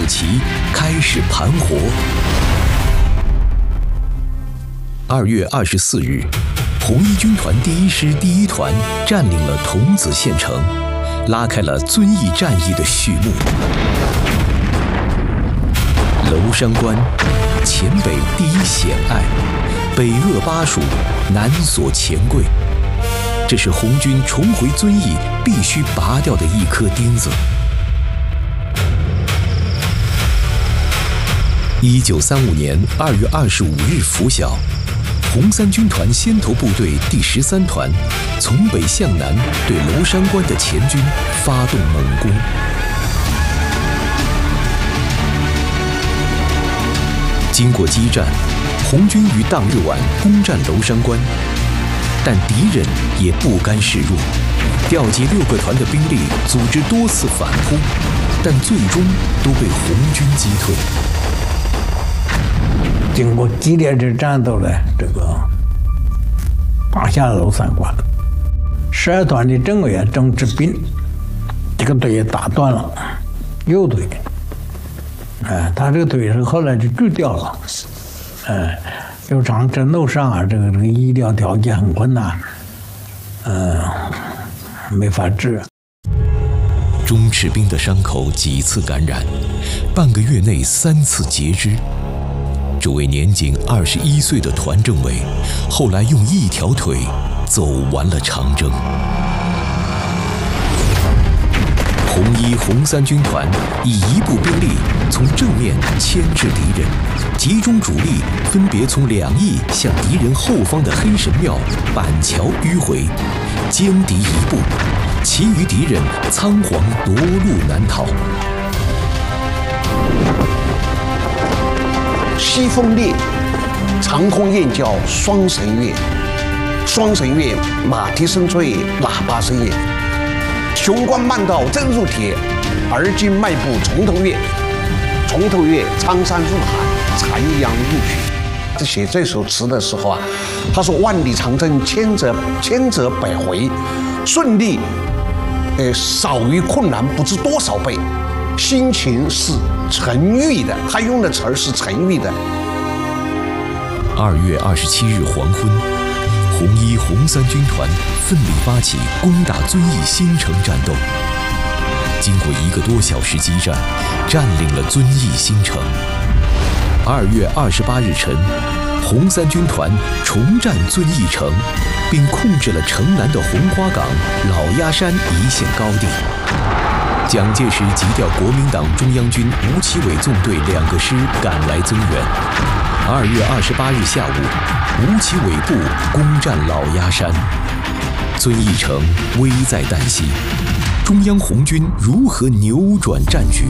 子旗开始盘活。2月24日，红一军团第1师第1团占领了桐梓县城，拉开了遵义战役的序幕。娄山关，黔北第一险隘，北扼巴蜀，南锁钱柜，这是红军重回遵义必须拔掉的一颗钉子。1935年2月25日拂晓，红三军团先头部队第13团从北向南对娄山关的黔军发动猛攻。经过激战，红军于当日晚攻占娄山关，但敌人也不甘示弱，调集6个团的兵力，组织多次反扑，但最终都被红军击退。 经过激烈的战斗呢，这个打下娄山关，12团的政委员郑志斌，这个腿打断了，右腿，他这个腿是后来就锯掉了，有长征斗上啊，这个医疗条件很困难，没法治。 钟赤兵的伤口几次感染，半个月内3次截肢。这位年仅21岁的团政委，后来用一条腿走完了长征。红一、红三军团以1部兵力从正面牵制敌人，集中主力分别从2翼向敌人后方的黑神庙、板桥迂回，歼敌1部，其余敌人仓皇夺路南逃。 西风烈，长空雁叫双神乐，双神乐马蹄声脆，喇叭声也。雄关漫道真如铁，而今迈步从头越。从头越，苍山入海，残阳入血。在写这首词的时候啊，他说万里长征千折百回，顺利少于困难不知多少倍，心情是沉郁的，他用的词儿是沉郁的。 2月27日黄昏，红一、红三军团奋力发起攻打遵义新城战斗。经过1个多小时激战，占领了遵义新城。2月28日晨，红三军团重占遵义城，并控制了城南的红花岗、老鸭山一线高地。蒋介石急调国民党中央军吴奇伟纵队2个师赶来增援。2月28日下午，吴奇伟部攻占老鸭山，遵义城危在旦夕。中央红军如何扭转战局？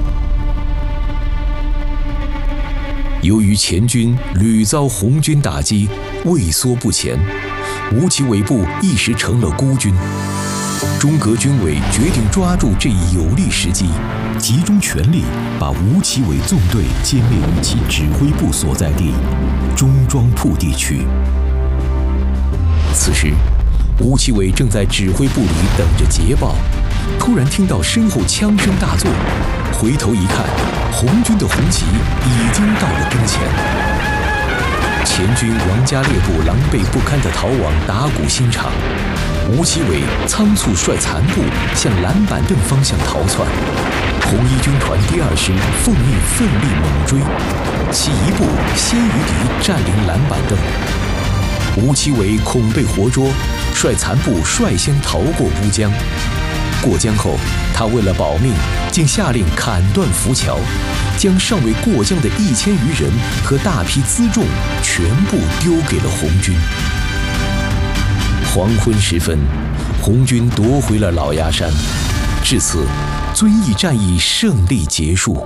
由于黔军屡遭红军打击，畏缩不前，吴奇伟部一时成了孤军。中革军委决定抓住这一有利时机，集中全力把吴奇伟纵队歼灭于其指挥部所在地中庄铺地区。此时，吴奇伟正在指挥部里等着捷报，突然听到身后枪声大作，回头一看，红军的红旗已经到了跟前。黔军王家烈部狼狈不堪地逃往打鼓新场，吴奇伟仓促率残部向蓝板凳方向逃窜。红一军团第2师奉命奋力猛追，其1部先于敌占领蓝板凳。吴奇伟恐被活捉，率残部率先逃过乌江。过江后，他为了保命，竟下令砍断浮桥，将尚未过江的1000余人和大批辎重全部丢给了红军。黄昏时分，红军夺回了老鸭山，至此，遵义战役胜利结束。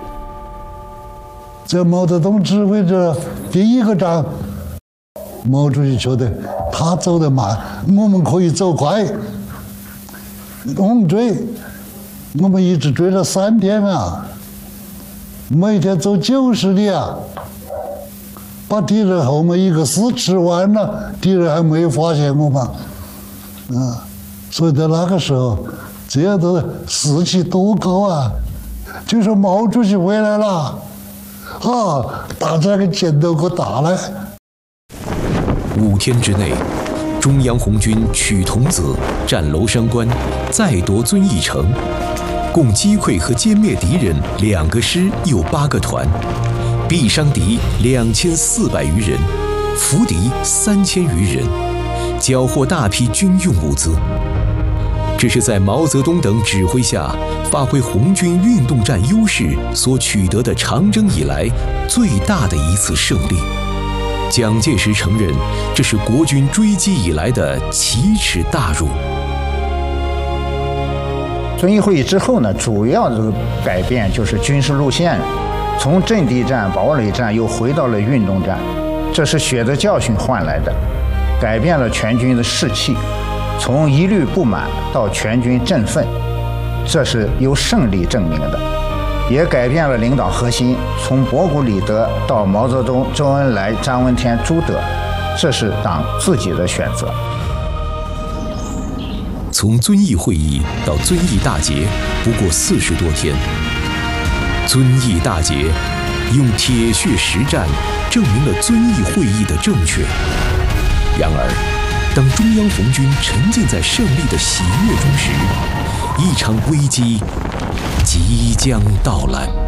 这毛泽东指挥着第1个仗，毛主席觉得他走得慢，我们可以走快。我们追，我们一直追了3天啊，每天走90里啊，把敌人后面1个师吃完了，敌人还没有发现我们，所以在那个时候，这样的士气多高啊！ 就说毛主席回来了，大家个箭头可打了。 5天之内，中央红军取桐梓、占娄山关，再夺遵义城，共击溃和歼灭敌人2个师又8个团，毙伤敌2400余人，俘敌3000余人，缴获大批军用物资。这是在毛泽东等指挥下，发挥红军运动战优势所取得的长征以来最大的一次胜利。蒋介石承认，这是国军追击以来的奇耻大辱。 遵义会议之后呢，主要的改变就是军事路线，从阵地战、堡垒战又回到了运动战，这是血的教训换来的，改变了全军的士气，从一律不满到全军振奋，这是由胜利证明的。也改变了领导核心，从博古、李德到毛泽东、周恩来、张闻天、朱德，这是党自己的选择。 从遵义会议到遵义大捷，不过40多天。遵义大捷用铁血实战证明了遵义会议的正确。然而，当中央红军沉浸在胜利的喜悦中时，一场危机即将到来。